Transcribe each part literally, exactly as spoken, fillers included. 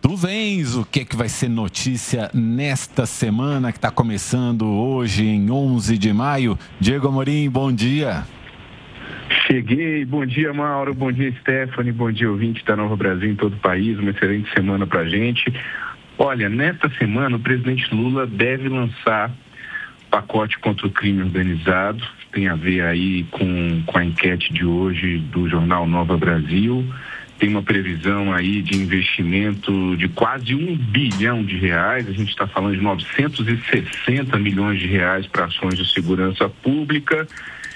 Tu vens, o que, que vai ser notícia nesta semana que está começando hoje, em onze de maio? Diego Amorim, bom dia. Cheguei, bom dia Mauro, bom dia Stephanie, bom dia ouvinte da Nova Brasil em todo o país, uma excelente semana pra gente. Olha, nesta semana o presidente Lula deve lançar pacote contra o crime organizado, tem a ver aí com, com a enquete de hoje do jornal Nova Brasil. Tem uma previsão aí de investimento de quase um bilhão de reais, a gente está falando de novecentos e sessenta milhões de reais para ações de segurança pública,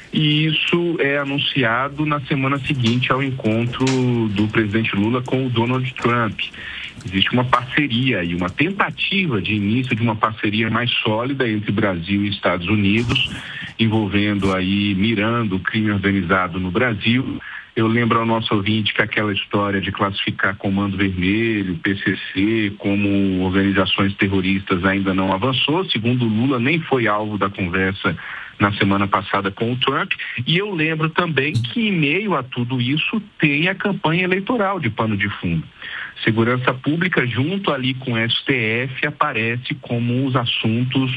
e isso é anunciado na semana seguinte ao encontro do presidente Lula com o Donald Trump. Existe uma parceria e uma tentativa de início de uma parceria mais sólida entre Brasil e Estados Unidos, envolvendo aí, mirando o crime organizado no Brasil. Eu lembro ao nosso ouvinte que aquela história de classificar Comando Vermelho, P C C, como organizações terroristas ainda não avançou. Segundo Lula, nem foi alvo da conversa na semana passada com o Trump. E eu lembro também que, em meio a tudo isso, tem a campanha eleitoral de pano de fundo. Segurança pública, junto ali com o S T F, aparece como os assuntos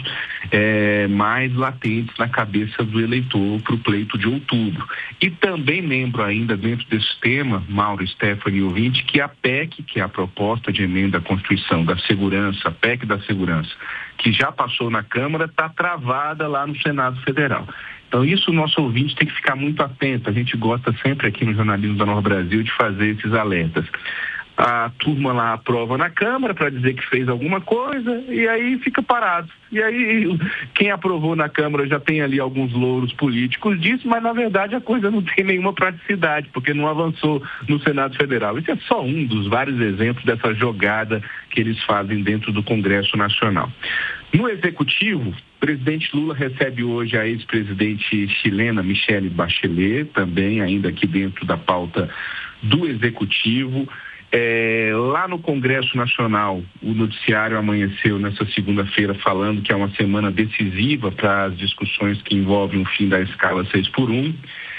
é, mais latentes na cabeça do eleitor para o pleito de outubro. E também lembro ainda, dentro desse tema, Mauro, Stephanie e ouvinte, que a P E C, que é a proposta de emenda à Constituição da Segurança, a P E C da Segurança, que já passou na Câmara, está travada lá no Senado Federal. Então, isso o nosso ouvinte tem que ficar muito atento. A gente gosta sempre aqui no Jornalismo da Nova Brasil de fazer esses alertas. A turma lá aprova na Câmara para dizer que fez alguma coisa e aí fica parado. E aí quem aprovou na Câmara já tem ali alguns louros políticos disso, mas na verdade a coisa não tem nenhuma praticidade, porque não avançou no Senado Federal. Isso é só um dos vários exemplos dessa jogada que eles fazem dentro do Congresso Nacional. No Executivo, o presidente Lula recebe hoje a ex-presidente chilena Michelle Bachelet, também ainda aqui dentro da pauta do Executivo. É, lá no Congresso Nacional, o noticiário amanheceu nessa segunda-feira falando que é uma semana decisiva para as discussões que envolvem o fim da escala seis por um.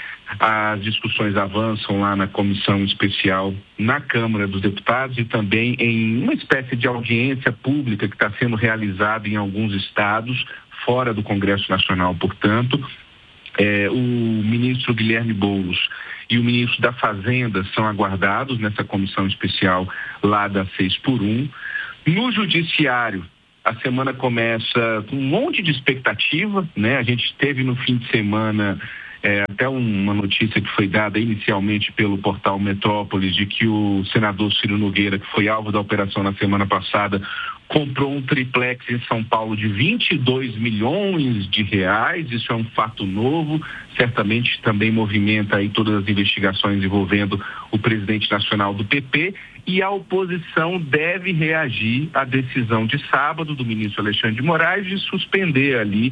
As discussões avançam lá na comissão especial na Câmara dos Deputados e também em uma espécie de audiência pública que está sendo realizada em alguns estados, fora do Congresso Nacional, portanto. É, o ministro Guilherme Boulos e o ministro da Fazenda são aguardados nessa comissão especial lá da seis por um. No Judiciário, a semana começa com um monte de expectativa, né? A gente teve no fim de semana é, até uma notícia que foi dada inicialmente pelo portal Metrópolis de que o senador Ciro Nogueira, que foi alvo da operação na semana passada, comprou um triplex em São Paulo de vinte e dois milhões de reais. Isso é um fato novo, certamente também movimenta aí todas as investigações envolvendo o presidente nacional do P P, e a oposição deve reagir à decisão de sábado do ministro Alexandre de Moraes de suspender ali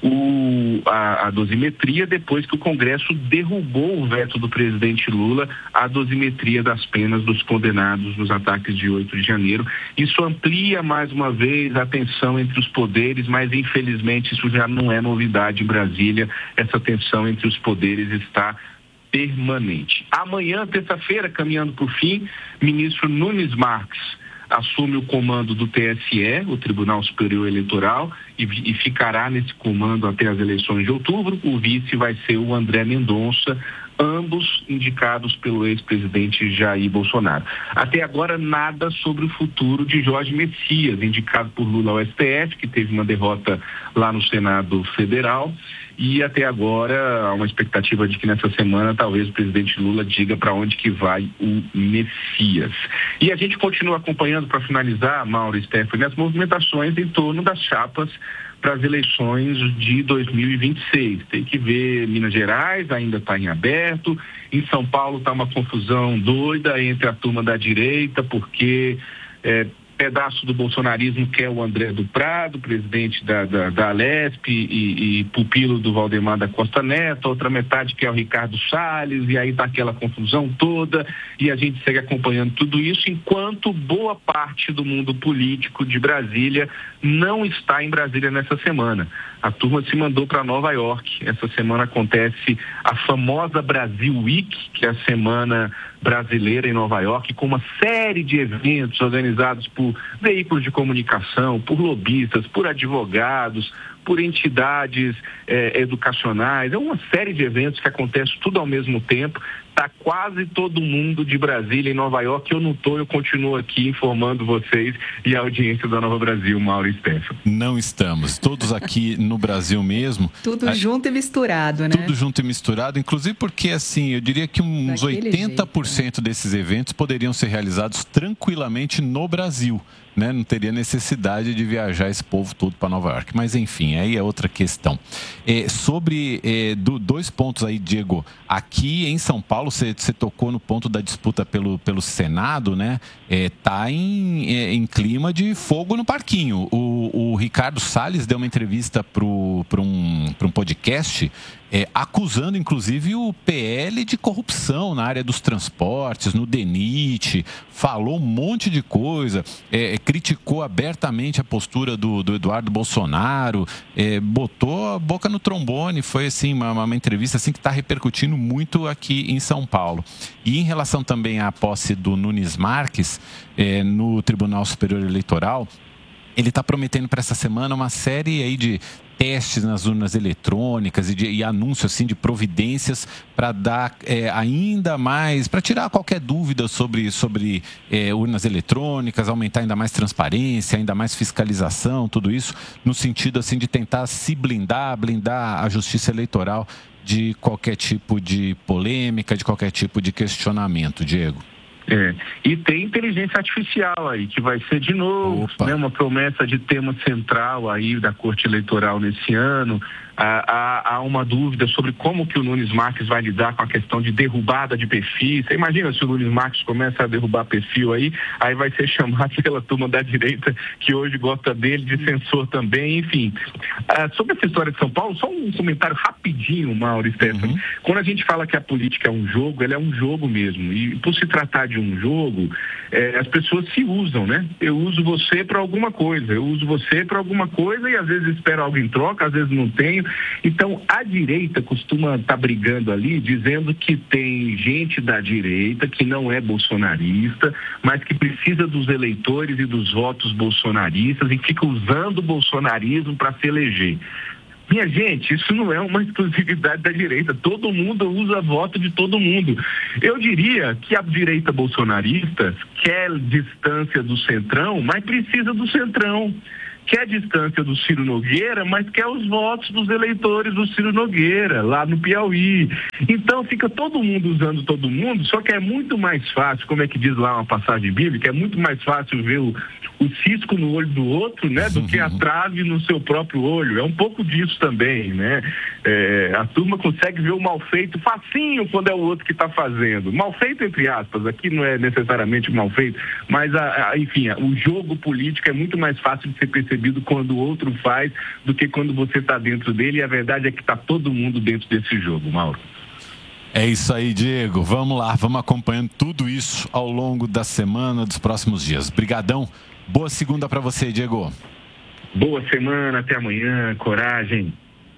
o, a, a dosimetria depois que o Congresso derrubou o veto do presidente Lula à dosimetria das penas dos condenados nos ataques de oito de janeiro. Isso amplia mais uma vez a tensão entre os poderes, mas infelizmente isso já não é novidade em Brasília. Essa tensão entre os poderes está permanente. Amanhã, terça-feira, caminhando para o fim, ministro Nunes Marques assume o comando do T S E, o Tribunal Superior Eleitoral, e, e ficará nesse comando até as eleições de outubro. O vice vai ser o André Mendonça, ambos indicados pelo ex-presidente Jair Bolsonaro. Até agora, nada sobre o futuro de Jorge Messias, indicado por Lula ao S T F, que teve uma derrota lá no Senado Federal. E até agora há uma expectativa de que nessa semana talvez o presidente Lula diga para onde que vai o Messias. E a gente continua acompanhando, para finalizar, Mauro e Stephanie, as movimentações em torno das chapas para as eleições de dois mil e vinte e seis. Tem que ver, Minas Gerais ainda está em aberto, em São Paulo está uma confusão doida entre a turma da direita, porque é, pedaço do bolsonarismo quer o André do Prado, presidente da, da, da Alesp e, e pupilo do Valdemar da Costa Neto, a outra metade quer o Ricardo Salles, e aí está aquela confusão toda, e a gente segue acompanhando tudo isso, enquanto boa parte do mundo político de Brasília não está em Brasília nessa semana. a turma se mandou para Nova York. Essa semana acontece a famosa Brasil Week, que é a semana brasileira em Nova York, com uma série de eventos organizados por veículos de comunicação, por lobistas, por advogados, por entidades eh, educacionais. É uma série de eventos que acontece tudo ao mesmo tempo. Está quase todo mundo de Brasília em Nova York. Eu não estou, eu continuo aqui informando vocês e a audiência da Nova Brasil, Mauro e Stefano. Não estamos. Todos aqui no Brasil mesmo. Tudo a... junto e misturado, né? Tudo junto e misturado, inclusive porque, assim, eu diria que uns Daquele oitenta por cento jeito, né? desses eventos poderiam ser realizados tranquilamente no Brasil. Né? Não teria necessidade de viajar esse povo todo para Nova York. Mas, enfim, aí é outra questão. É, sobre é, do, dois pontos aí, Diego. Aqui em São Paulo, você, você tocou no ponto da disputa pelo, pelo Senado, né? É, tá em, é, em clima de fogo no parquinho. O, o Ricardo Salles deu uma entrevista para um, para um podcast É, acusando, inclusive, o P L de corrupção na área dos transportes, no DENIT, falou um monte de coisa, é, criticou abertamente a postura do, do Eduardo Bolsonaro, é, botou a boca no trombone, foi assim, uma, uma entrevista assim, que está repercutindo muito aqui em São Paulo. E em relação também à posse do Nunes Marques é, no Tribunal Superior Eleitoral, ele está prometendo para essa semana uma série aí de testes nas urnas eletrônicas e, de, e anúncio assim, de providências para dar é, ainda mais, para tirar qualquer dúvida sobre, sobre é, urnas eletrônicas, aumentar ainda mais transparência, ainda mais fiscalização, tudo isso no sentido assim, de tentar se blindar, blindar a justiça eleitoral de qualquer tipo de polêmica, de qualquer tipo de questionamento, Diego. É. E tem inteligência artificial aí, que vai ser de novo, né, uma promessa de tema central aí da Corte Eleitoral nesse ano. Há, há uma dúvida sobre como que o Nunes Marques vai lidar com a questão de derrubada de perfis. Você imagina se o Nunes Marques começa a derrubar perfil aí, aí vai ser chamado pela turma da direita que hoje gosta dele de censor também, enfim. Ah, sobre essa história de São Paulo, só um comentário rapidinho, Mauro e Stefano. Uhum. Quando a gente fala que a política é um jogo, ela é um jogo mesmo. E por se tratar de um jogo, eh, as pessoas se usam, né? Eu uso você para alguma coisa, eu uso você para alguma coisa e às vezes espero algo em troca, às vezes não tenho. Então, a direita costuma estar brigando ali, dizendo que tem gente da direita que não é bolsonarista, mas que precisa dos eleitores e dos votos bolsonaristas e fica usando o bolsonarismo para se eleger. Minha gente, isso não é uma exclusividade da direita. Todo mundo usa voto de todo mundo. Eu diria que a direita bolsonarista quer distância do centrão, mas precisa do centrão. Quer a distância do Ciro Nogueira, mas quer os votos dos eleitores do Ciro Nogueira, lá no Piauí. Então fica todo mundo usando todo mundo, só que é muito mais fácil, como é que diz lá uma passagem bíblica, é muito mais fácil ver o, o cisco no olho do outro, né, do que a trave no seu próprio olho. É um pouco disso também, né? É, a turma consegue ver o mal feito facinho quando é o outro que está fazendo. Mal feito, entre aspas, aqui não é necessariamente mal feito, mas, a, a, enfim, a, o jogo político é muito mais fácil de ser percebido quando o outro faz do que quando você está dentro dele, e a verdade é que está todo mundo dentro desse jogo, Mauro. É isso aí, Diego. Vamos lá, vamos acompanhando tudo isso ao longo da semana, dos próximos dias. Brigadão. Boa segunda para você, Diego. Boa semana, até amanhã. Coragem.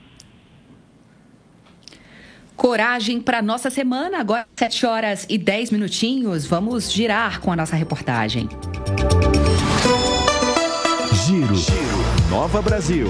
Coragem para nossa semana. Agora, sete horas e dez minutinhos. Vamos girar com a nossa reportagem. Giro, Giro. Nova Brasil.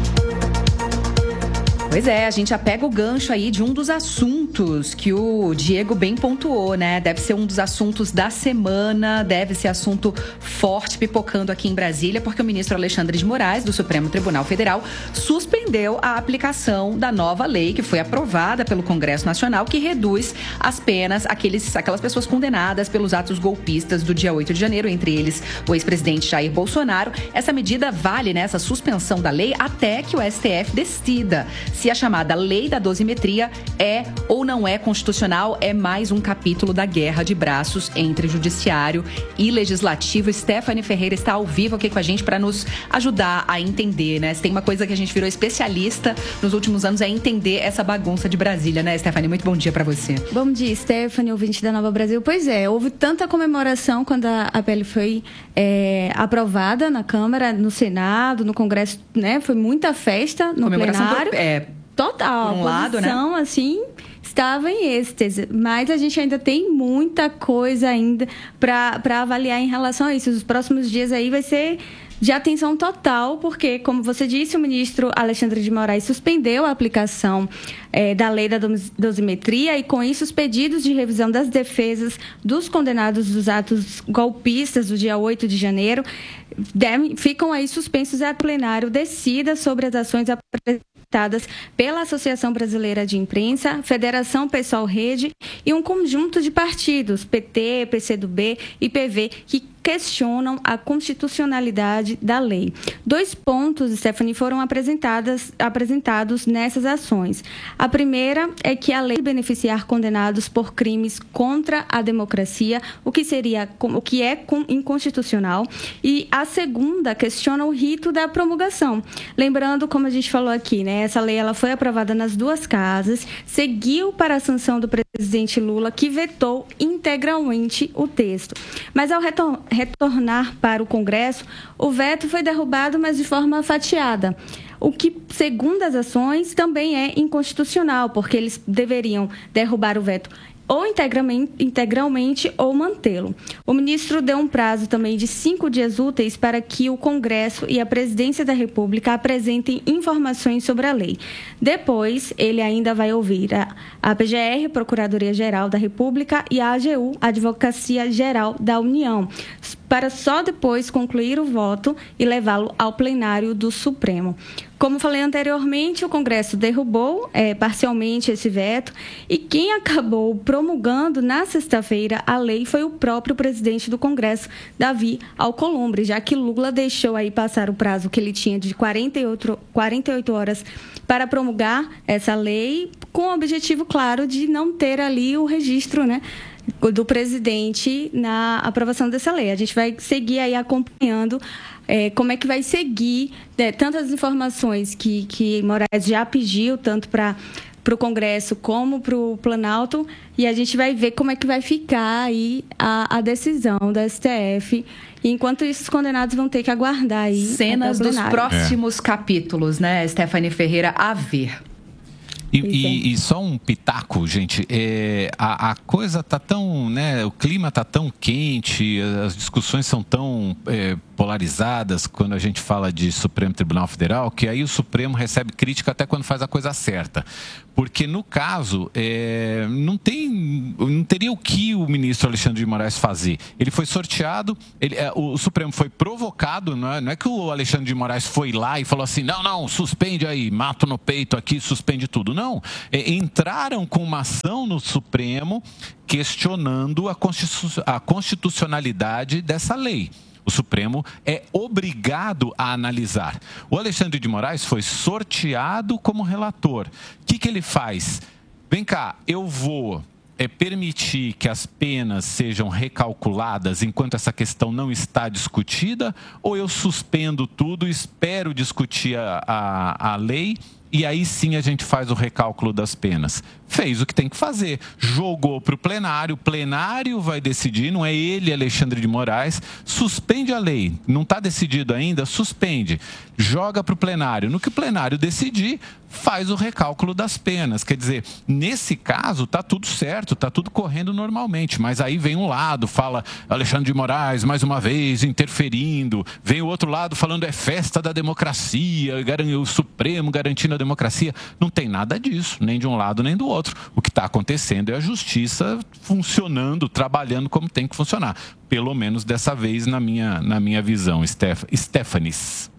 Pois é, a gente já pega o gancho aí de um dos assuntos que o Diego bem pontuou, né? Deve ser um dos assuntos da semana, deve ser assunto forte pipocando aqui em Brasília, porque o ministro Alexandre de Moraes, do Supremo Tribunal Federal, suspendeu a aplicação da nova lei que foi aprovada pelo Congresso Nacional, que reduz as penas àqueles, àquelas pessoas condenadas pelos atos golpistas do dia oito de janeiro, entre eles o ex-presidente Jair Bolsonaro. Essa medida vale, né, essa suspensão da lei, até que o S T F decida se a chamada lei da dosimetria é ou não é constitucional. É mais um capítulo da guerra de braços entre judiciário e legislativo. Stephanie Ferreira está ao vivo aqui com a gente para nos ajudar a entender, né? Se tem uma coisa que a gente virou especialista nos últimos anos é entender essa bagunça de Brasília, né, Stephanie? Muito bom dia para você. Bom dia, Stephanie, ouvinte da Nova Brasil. Pois é, houve tanta comemoração quando a, a P L foi é, aprovada na Câmara, no Senado, no Congresso, né? Foi muita festa no plenário. Por, é, total. Por um a lado, né? assim, estava em êxtase. Mas a gente ainda tem muita coisa ainda para avaliar em relação a isso. Os próximos dias aí vai ser de atenção total, porque, como você disse, o ministro Alexandre de Moraes suspendeu a aplicação é, da lei da dosimetria e, com isso, os pedidos de revisão das defesas dos condenados dos atos golpistas do dia oito de janeiro devem, ficam aí suspensos a plenário decida sobre as ações apresentadas pela Associação Brasileira de Imprensa, Federação Pessoal Rede e um conjunto de partidos, P T, P C do B e P V, que questionam a constitucionalidade da lei. Dois pontos, Stephanie, foram apresentadas, apresentados nessas ações. A primeira é que a lei beneficiar condenados por crimes contra a democracia, o que seria, o que é inconstitucional, e a segunda questiona o rito da promulgação. Lembrando, como a gente falou aqui, né, essa lei ela foi aprovada nas duas casas, seguiu para a sanção do presidente Lula, que vetou integralmente o texto. Mas ao retornar retornar para o Congresso, o veto foi derrubado, mas de forma fatiada. O que, segundo as ações, também é inconstitucional, porque eles deveriam derrubar o veto ou integralmente, integralmente ou mantê-lo. O ministro deu um prazo também de cinco dias úteis para que o Congresso e a Presidência da República apresentem informações sobre a lei. Depois, ele ainda vai ouvir a, a P G R, Procuradoria-Geral da República, e a A G U, Advocacia Geral da União, para só depois concluir o voto e levá-lo ao plenário do Supremo. Como falei anteriormente, o Congresso derrubou é, parcialmente esse veto e quem acabou promulgando na sexta-feira a lei foi o próprio presidente do Congresso, Davi Alcolumbre, já que Lula deixou aí passar o prazo que ele tinha de quarenta e oito, quarenta e oito horas para promulgar essa lei, com o objetivo, claro, de não ter ali o registro, né, do presidente na aprovação dessa lei. A gente vai seguir aí acompanhando é, como é que vai seguir né, tantas informações que, que Moraes já pediu, tanto para para o Congresso como para o Planalto, e a gente vai ver como é que vai ficar aí a, a decisão da S T F. E enquanto isso, os condenados vão ter que aguardar aí cenas dos próximos é. capítulos, né, Stephanie Ferreira, a ver. E, e, e só um pitaco, gente, é, a, a coisa tá tão, né, o clima tá tão quente, as discussões são tão é, polarizadas quando a gente fala de Supremo Tribunal Federal, que aí o Supremo recebe crítica até quando faz a coisa certa. Porque, no caso, é, não, tem, não teria o que o ministro Alexandre de Moraes fazer. Ele foi sorteado, ele, é, o Supremo foi provocado, não é, não é que o Alexandre de Moraes foi lá e falou assim, não, não, suspende aí, mato no peito aqui, suspende tudo. Não, é, entraram com uma ação no Supremo questionando a, constitu- a constitucionalidade dessa lei. O Supremo é obrigado a analisar. O Alexandre de Moraes foi sorteado como relator. O que, que ele faz? Vem cá, eu vou é, permitir que as penas sejam recalculadas enquanto essa questão não está discutida, ou eu suspendo tudo, espero discutir a, a, a lei e aí sim a gente faz o recálculo das penas. Fez o que tem que fazer, jogou para o plenário, o plenário vai decidir, não é ele, Alexandre de Moraes, suspende a lei, não está decidido ainda, suspende, joga para o plenário. No que o plenário decidir, faz o recálculo das penas. Quer dizer, nesse caso está tudo certo, está tudo correndo normalmente, mas aí vem um lado, fala Alexandre de Moraes, mais uma vez, interferindo, vem o outro lado falando é festa da democracia, o Supremo garantindo a democracia. Não tem nada disso, nem de um lado nem do outro. O que está acontecendo é a justiça funcionando, trabalhando como tem que funcionar. Pelo menos dessa vez, na minha, na minha visão, Steph, Stephanies.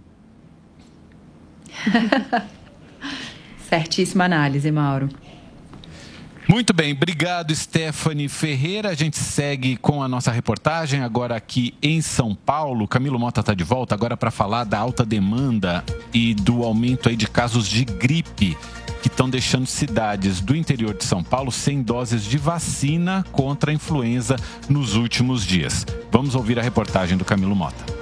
Certíssima análise, Mauro. Muito bem, obrigado, Stephanie Ferreira. A gente segue com a nossa reportagem agora aqui em São Paulo. Camilo Mota está de volta agora para falar da alta demanda e do aumento aí de casos de gripe. que estão deixando cidades do interior de São Paulo sem doses de vacina contra a influenza nos últimos dias. Vamos ouvir a reportagem do Camilo Mota.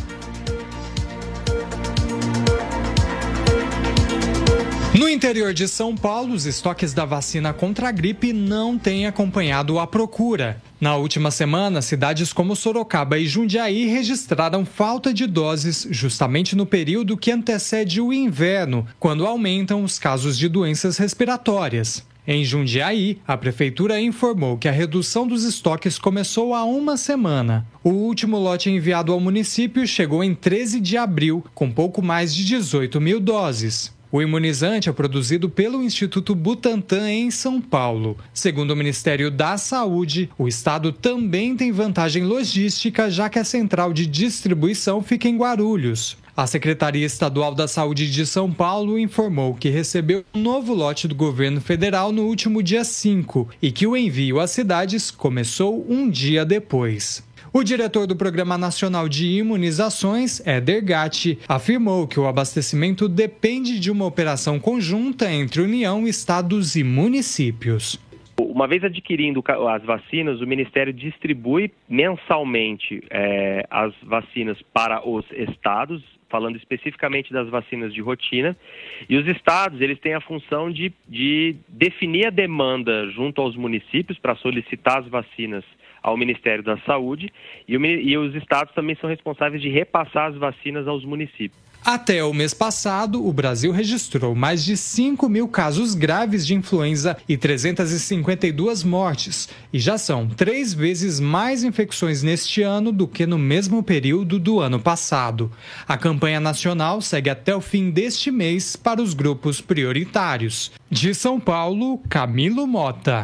No interior de São Paulo, os estoques da vacina contra a gripe não têm acompanhado a procura. Na última semana, cidades como Sorocaba e Jundiaí registraram falta de doses justamente no período que antecede o inverno, quando aumentam os casos de doenças respiratórias. Em Jundiaí, a prefeitura informou que a redução dos estoques começou há uma semana. O último lote enviado ao município chegou em treze de abril, com pouco mais de dezoito mil doses. O imunizante é produzido pelo Instituto Butantan em São Paulo. Segundo o Ministério da Saúde, o estado também tem vantagem logística, já que a central de distribuição fica em Guarulhos. A Secretaria Estadual da Saúde de São Paulo informou que recebeu um novo lote do governo federal no último dia cinco e que o envio às cidades começou um dia depois. O diretor do Programa Nacional de Imunizações, Éder Gatti, afirmou que o abastecimento depende de uma operação conjunta entre União, estados e municípios. Uma vez adquirindo as vacinas, o Ministério distribui mensalmente é, as vacinas para os estados, falando especificamente das vacinas de rotina, e os estados eles têm a função de, de definir a demanda junto aos municípios para solicitar as vacinas ao Ministério da Saúde, e, o, e os estados também são responsáveis de repassar as vacinas aos municípios. Até o mês passado, o Brasil registrou mais de cinco mil casos graves de influenza e trezentas e cinquenta e duas mortes, e já são três vezes mais infecções neste ano do que no mesmo período do ano passado. A campanha nacional segue até o fim deste mês para os grupos prioritários. De São Paulo, Camilo Mota.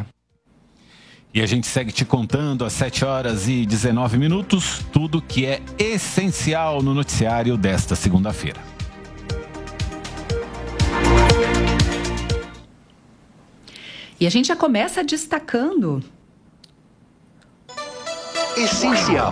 E a gente segue te contando às sete horas e dezenove minutos tudo que é essencial no noticiário desta segunda-feira. E a gente já começa destacando. Essencial.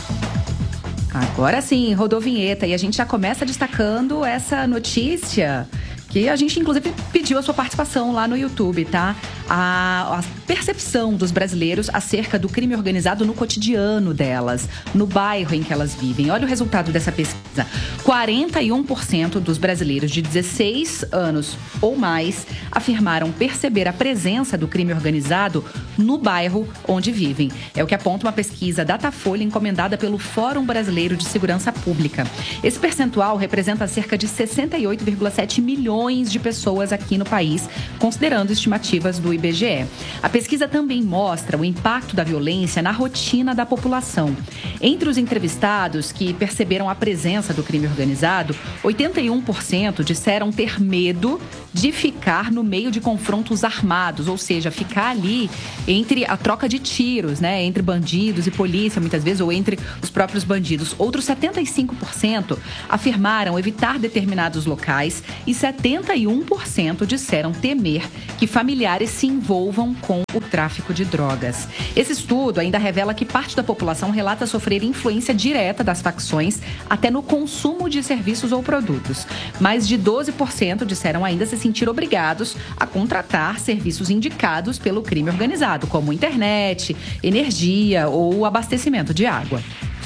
Agora sim, rodou vinheta e a gente já começa destacando essa notícia que a gente, inclusive, pediu a sua participação lá no YouTube, tá? A, a percepção dos brasileiros acerca do crime organizado no cotidiano delas, no bairro em que elas vivem. Olha o resultado dessa pesquisa. quarenta e um por cento dos brasileiros de dezesseis anos ou mais afirmaram perceber a presença do crime organizado no bairro onde vivem. É o que aponta uma pesquisa Datafolha encomendada pelo Fórum Brasileiro de Segurança Pública. Esse percentual representa cerca de sessenta e oito vírgula sete milhões de pessoas aqui no país, considerando estimativas do I B G E. A pesquisa também mostra o impacto da violência na rotina da população. Entre os entrevistados que perceberam a presença do crime organizado, oitenta e um por cento disseram ter medo de ficar no meio de confrontos armados, ou seja, ficar ali entre a troca de tiros, né, entre bandidos e polícia, muitas vezes, ou entre os próprios bandidos. Outros setenta e cinco por cento afirmaram evitar determinados locais e setenta e um por cento disseram temer que familiares se envolvam com o tráfico de drogas. Esse estudo ainda revela que parte da população relata sofrer influência direta das facções até no consumo de serviços ou produtos. Mais de doze por cento disseram ainda se sentir obrigados a contratar serviços indicados pelo crime organizado, como internet, energia ou abastecimento de água.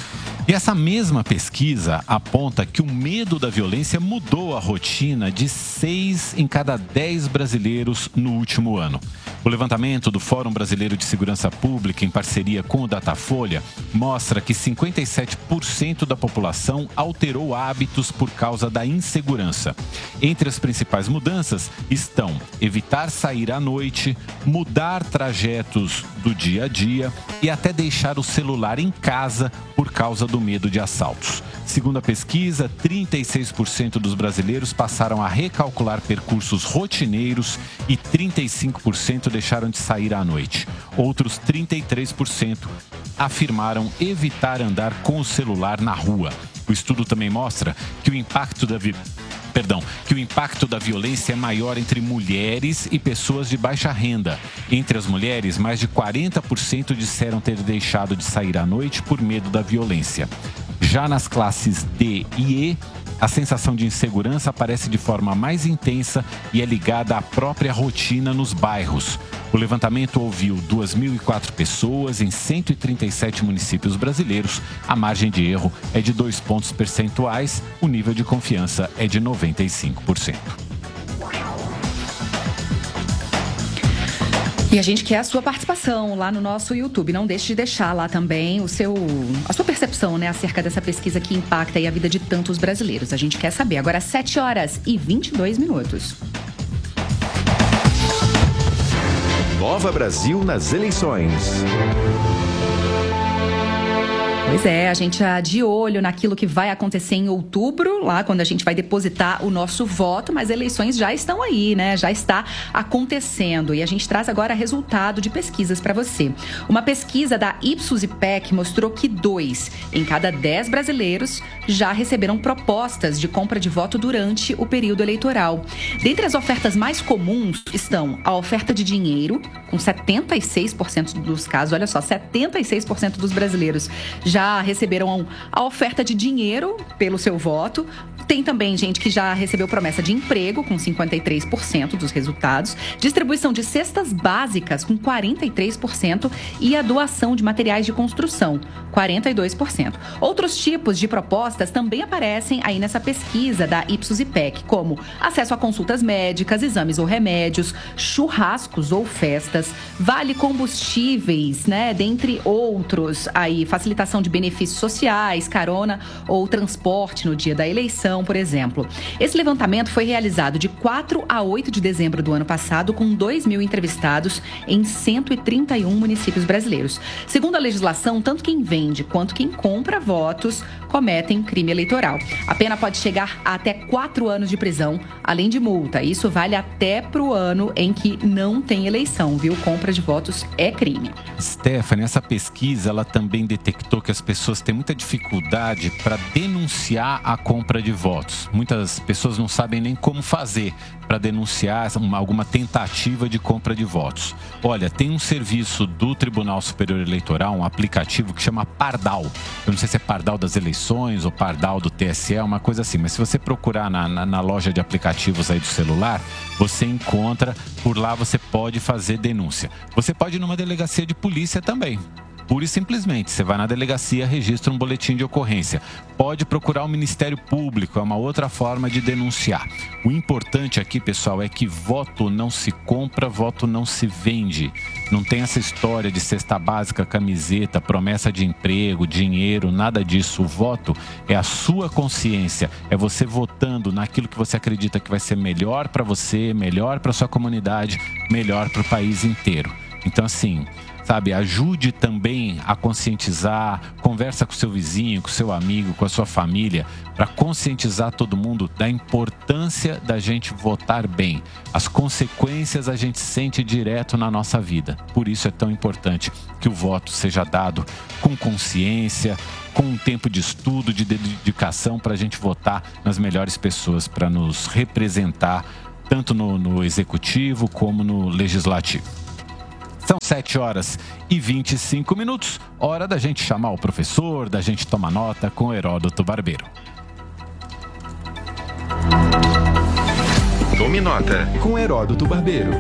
E essa mesma pesquisa aponta que o medo da violência mudou a rotina de seis em cada dez brasileiros no último ano. O levantamento do Fórum Brasileiro de Segurança Pública, em parceria com o Datafolha, mostra que cinquenta e sete por cento da população alterou hábitos por causa da insegurança. Entre as principais mudanças estão evitar sair à noite, mudar trajetos do dia a dia e até deixar o celular em casa por causa do medo de assaltos. Segundo a pesquisa, trinta e seis por cento dos brasileiros passaram a recalcular percursos rotineiros e trinta e cinco por cento deixaram de sair à noite. Outros trinta e três por cento afirmaram evitar andar com o celular na rua. O estudo também mostra que o impacto da vi... Perdão, que o impacto da violência é maior entre mulheres e pessoas de baixa renda. Entre as mulheres, mais de quarenta por cento disseram ter deixado de sair à noite por medo da violência. Já nas classes D e E, A sensação de insegurança aparece de forma mais intensa e é ligada à própria rotina nos bairros. O levantamento ouviu duas mil e quatro pessoas em cento e trinta e sete municípios brasileiros. A margem de erro é de dois pontos percentuais, o nível de confiança é de noventa e cinco por cento. E a gente quer a sua participação lá no nosso YouTube. Não deixe de deixar lá também o seu, a sua percepção, né, acerca dessa pesquisa que impacta aí a vida de tantos brasileiros. A gente quer saber. Agora, sete horas e vinte e dois minutos. Nova Brasil nas eleições. Pois é, a gente está de olho naquilo que vai acontecer em outubro, lá quando a gente vai depositar o nosso voto, mas eleições já estão aí, né? Já está acontecendo e a gente traz agora resultado de pesquisas para você. Uma pesquisa da Ipsos e P E C mostrou que dois em cada dez brasileiros já receberam propostas de compra de voto durante o período eleitoral. Dentre as ofertas mais comuns estão a oferta de dinheiro, com setenta e seis por cento dos casos, olha só, setenta e seis por cento dos brasileiros já já receberam a oferta de dinheiro pelo seu voto. Tem também gente que já recebeu promessa de emprego, com cinquenta e três por cento dos resultados, distribuição de cestas básicas, com quarenta e três por cento, e a doação de materiais de construção, quarenta e dois por cento. Outros tipos de propostas também aparecem aí nessa pesquisa da Ipsos e P E C, como acesso a consultas médicas, exames ou remédios, churrascos ou festas, vale combustíveis, né, dentre outros, aí facilitação de benefícios sociais, carona ou transporte no dia da eleição, por exemplo. Esse levantamento foi realizado de quatro a oito de dezembro do ano passado, com dois mil entrevistados em cento e trinta e um municípios brasileiros. Segundo a legislação, tanto quem vende quanto quem compra votos cometem crime eleitoral. A pena pode chegar a até quatro anos de prisão, além de multa. Isso vale até para o ano em que não tem eleição, viu? Compra de votos é crime. Stephanie, essa pesquisa ela também detectou que as pessoas têm muita dificuldade para denunciar a compra de votos. Muitas pessoas não sabem nem como fazer para denunciar uma, alguma tentativa de compra de votos. Olha, tem um serviço do Tribunal Superior Eleitoral, um aplicativo que chama Pardal. Eu não sei se é Pardal das Eleições ou Pardal do T S E, uma coisa assim. Mas se você procurar na, na, na loja de aplicativos aí do celular, você encontra, por lá você pode fazer denúncia. Você pode ir numa delegacia de polícia também. Pura e simplesmente, você vai na delegacia, registra um boletim de ocorrência. Pode procurar o Ministério Público, é uma outra forma de denunciar. O importante aqui, pessoal, é que voto não se compra, voto não se vende. Não tem essa história de cesta básica, camiseta, promessa de emprego, dinheiro, nada disso. O voto é a sua consciência, é você votando naquilo que você acredita que vai ser melhor para você, melhor para sua comunidade, melhor para o país inteiro. Então, assim, sabe, ajude também a conscientizar, conversa com o seu vizinho, com o seu amigo, com a sua família, para conscientizar todo mundo da importância da gente votar bem. As consequências a gente sente direto na nossa vida. Por isso é tão importante que o voto seja dado com consciência, com um tempo de estudo, de dedicação, para a gente votar nas melhores pessoas para nos representar, tanto no, no executivo como no legislativo. São sete horas e vinte e cinco minutos, hora da gente chamar o professor, da gente tomar nota com Heródoto Barbeiro. Tome nota com Heródoto Barbeiro.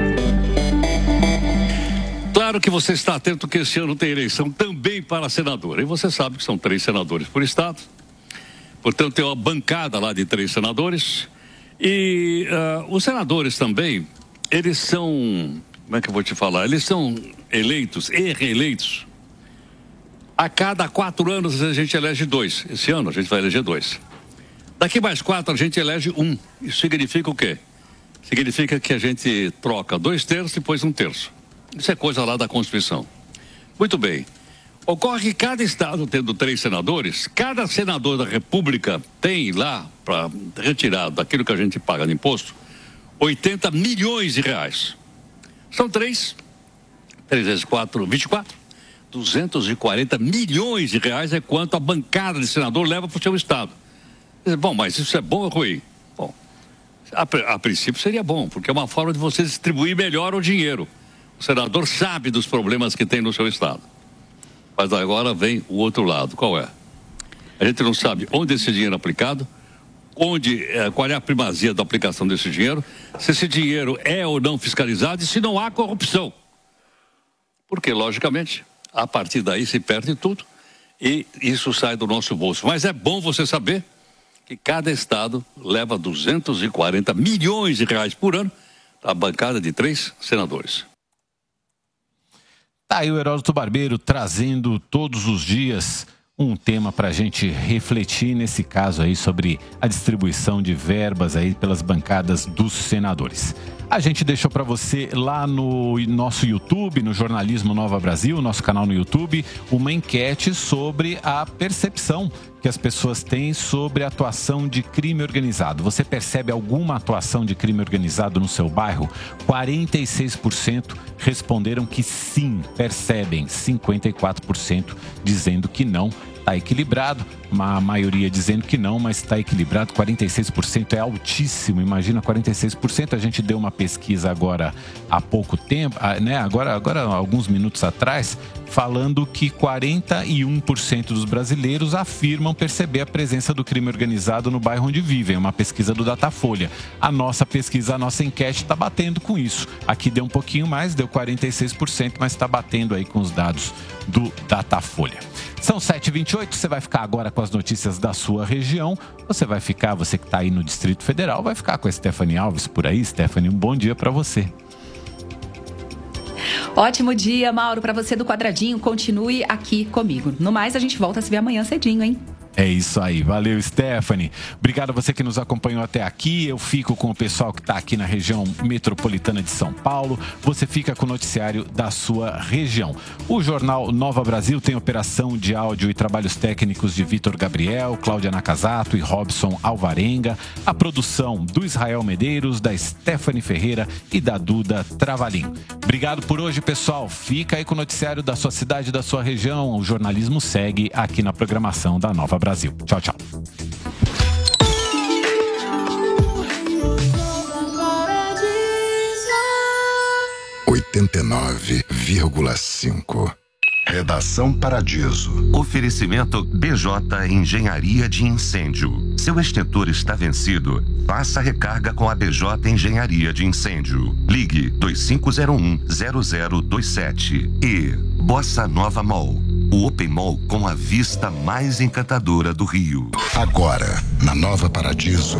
Claro que você está atento que esse ano tem eleição também para senador. E você sabe que são três senadores por estado. Portanto, tem uma bancada lá de três senadores. E uh, os senadores também, eles são... Como é que eu vou te falar? Eles são eleitos e reeleitos. A cada quatro anos a gente elege dois. Esse ano a gente vai eleger dois. Daqui mais quatro a gente elege um. Isso significa o quê? Significa que a gente troca dois terços e depois um terço. Isso é coisa lá da Constituição. Muito bem. Ocorre que cada estado tendo três senadores, cada senador da República tem lá, para retirar daquilo que a gente paga de imposto, oitenta milhões de reais. São três, três vezes quatro, vinte e quatro. duzentos e quarenta milhões de reais é quanto a bancada de senador leva para o seu estado. Bom, mas isso é bom ou ruim? Bom, a, a princípio seria bom, porque é uma forma de você distribuir melhor o dinheiro. O senador sabe dos problemas que tem no seu estado. Mas agora vem o outro lado, qual é? A gente não sabe onde esse dinheiro é aplicado, onde, é, qual é a primazia da aplicação desse dinheiro, se esse dinheiro é ou não fiscalizado e se não há corrupção. Porque, logicamente, a partir daí se perde tudo e isso sai do nosso bolso. Mas é bom você saber que cada estado leva duzentos e quarenta milhões de reais por ano da bancada de três senadores. Tá aí o Heródoto Barbeiro trazendo todos os dias um tema para a gente refletir nesse caso aí sobre a distribuição de verbas aí pelas bancadas dos senadores. A gente deixou para você lá no nosso YouTube, no Jornalismo Nova Brasil, nosso canal no YouTube, uma enquete sobre a percepção que as pessoas têm sobre a atuação de crime organizado. Você percebe alguma atuação de crime organizado no seu bairro? quarenta e seis por cento responderam que sim, percebem. cinquenta e quatro por cento dizendo que não. Está equilibrado, a maioria dizendo que não, mas está equilibrado. quarenta e seis por cento é altíssimo, imagina, quarenta e seis por cento. A gente deu uma pesquisa agora há pouco tempo, né? agora, agora alguns minutos atrás, falando que quarenta e um por cento dos brasileiros afirmam perceber a presença do crime organizado no bairro onde vivem, uma pesquisa do Datafolha. A nossa pesquisa, a nossa enquete está batendo com isso. Aqui deu um pouquinho mais, deu quarenta e seis por cento, mas está batendo aí com os dados do Datafolha. São sete e vinte e oito, você vai ficar agora com as notícias da sua região. Você vai ficar, você que está aí no Distrito Federal, vai ficar com a Stephanie Alves por aí. Stephanie, um bom dia para você. Ótimo dia, Mauro, para você do Quadradinho. Continue aqui comigo. No mais, a gente volta a se ver amanhã cedinho, hein? É isso aí, valeu, Stephanie. Obrigado a você que nos acompanhou até aqui. Eu fico com o pessoal que está aqui na região metropolitana de São Paulo. Você fica com o noticiário da sua região. O Jornal Nova Brasil tem operação de áudio e trabalhos técnicos de Vitor Gabriel, Cláudia Nakazato e Robson Alvarenga. A produção do Israel Medeiros, da Stephanie Ferreira e da Duda Travalim. Obrigado por hoje, pessoal. Fica aí com o noticiário da sua cidade, da sua região. O jornalismo segue aqui na programação da Nova Brasil. Tchau, tchau. oitenta e nove vírgula cinco. Redação Paradiso. Oferecimento B J Engenharia de Incêndio. Seu extintor está vencido? Faça recarga com a B J Engenharia de Incêndio. Ligue dois cinco zero um zero zero dois sete. E Bossa Nova Mall. O Open Mall com a vista mais encantadora do Rio. Agora, na Nova Paradiso.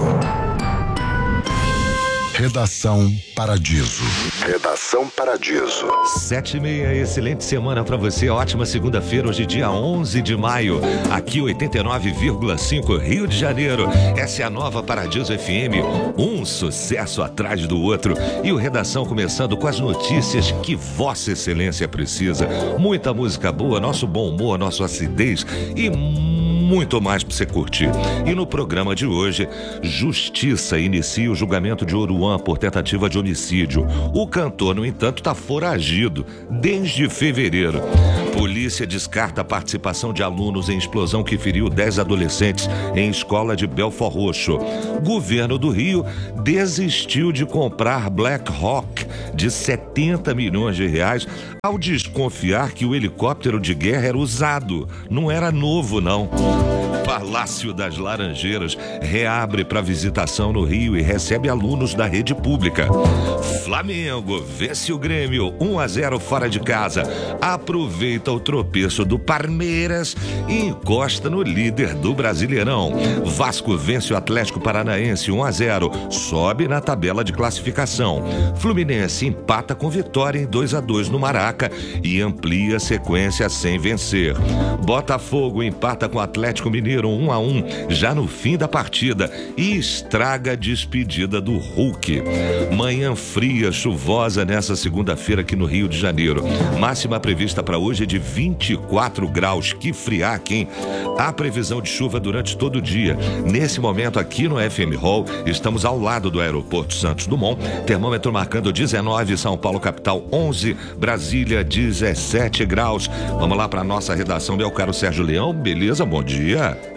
Redação Paradiso. Redação Paradiso. Sete e meia, excelente semana pra você. Ótima segunda-feira, hoje dia onze de maio. Aqui oitenta e nove vírgula cinco, Rio de Janeiro. Essa é a Nova Paradiso F M. Um sucesso atrás do outro. E o Redação começando com as notícias que Vossa Excelência precisa. Muita música boa, nosso bom humor, nossa acidez e muito mais para você curtir. E no programa de hoje, Justiça inicia o julgamento de Oruan por tentativa de homicídio. O cantor, no entanto, está foragido desde fevereiro. Polícia descarta a participação de alunos em explosão que feriu dez adolescentes em escola de Belford Roxo. Governo do Rio desistiu de comprar Black Hawk de setenta milhões de reais ao desconfiar que o helicóptero de guerra era usado. Não era novo, não. Palácio das Laranjeiras reabre para visitação no Rio e recebe alunos da rede pública. Flamengo vence o Grêmio um a zero fora de casa. Aproveita o tropeço do Palmeiras e encosta no líder do Brasileirão. Vasco vence o Atlético Paranaense um a zero, sobe na tabela de classificação. Fluminense empata com Vitória em dois a dois no Maraca e amplia a sequência sem vencer. Botafogo empata com o Atlético Mineiro um a um já no fim da partida e estraga a despedida do Hulk. Manhã fria, chuvosa nessa segunda-feira aqui no Rio de Janeiro. Máxima prevista para hoje é de vinte e quatro graus. Que friaca, hein? Há previsão de chuva durante todo o dia. Nesse momento aqui no F M Hall, estamos ao lado do Aeroporto Santos Dumont. Termômetro marcando dezenove, São Paulo capital onze, Brasília dezessete graus. Vamos lá para nossa redação, meu caro Sérgio Leão. Beleza? Bom dia.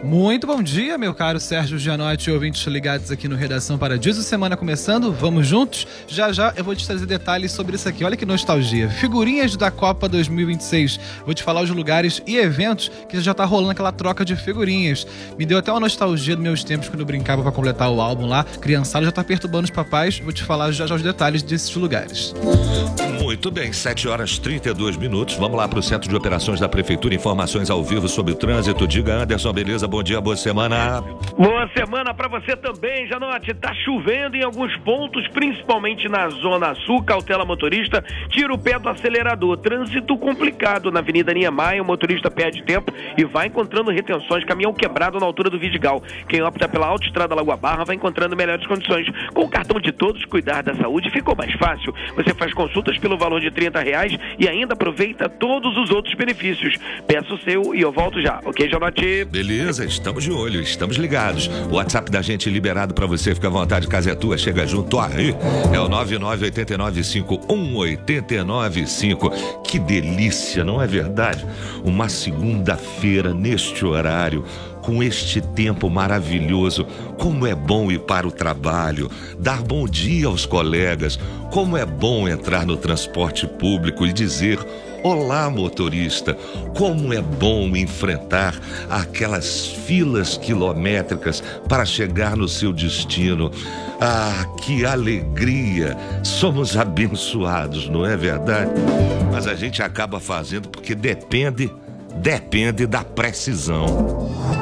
Muito bom dia, meu caro Sérgio Gianotti e ouvintes ligados aqui no Redação Paradiso. Semana começando, vamos juntos? Já já eu vou te trazer detalhes sobre isso aqui. Olha que nostalgia. Figurinhas da Copa dois mil e vinte e seis. Vou te falar os lugares e eventos que já tá rolando aquela troca de figurinhas. Me deu até uma nostalgia dos meus tempos quando eu brincava pra completar o álbum lá. Criançada já tá perturbando os papais. Vou te falar já já os detalhes desses lugares. Muito bem, sete horas e trinta e dois minutos. Vamos lá para o Centro de Operações da Prefeitura. Informações ao vivo sobre o trânsito. Diga, Anderson, beleza? Bom dia, boa semana. Boa semana para você também, Janote. Tá chovendo em alguns pontos, principalmente na Zona Sul. Cautela motorista, tira o pé do acelerador. Trânsito complicado na Avenida Niemeyer. O motorista perde tempo e vai encontrando retenções. Caminhão quebrado na altura do Vidigal. Quem opta pela Autoestrada Lagoa Barra vai encontrando melhores condições. Com o cartão de todos, cuidar da saúde ficou mais fácil. Você faz consultas pelo valor de trinta reais e ainda aproveita todos os outros benefícios. Peça o seu e eu volto já, ok, Janote? Beleza, estamos de olho, estamos ligados. O WhatsApp da gente liberado para você, fica à vontade, casa é tua, chega junto aí. É o nove nove oito nove cinco um oito nove cinco. Que delícia, não é verdade? Uma segunda-feira neste horário, com este tempo maravilhoso. Como é bom ir para o trabalho, dar bom dia aos colegas. Como é bom entrar no transporte público e dizer: olá, motorista. Como é bom enfrentar aquelas filas quilométricas para chegar no seu destino. Ah, que alegria. Somos abençoados, não é verdade? Mas a gente acaba fazendo porque depende, depende da precisão.